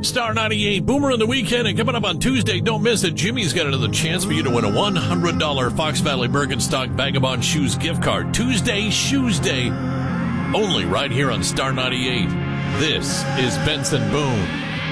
Star 98, Boomer in the Weekend, and coming up on Tuesday, don't miss it, Jimmy's got another chance for you to win a $100 Fox Valley Birkenstock Vagabond Shoes gift card. Tuesday, Shoes Day, only right here on Star 98. This is Benson Boone.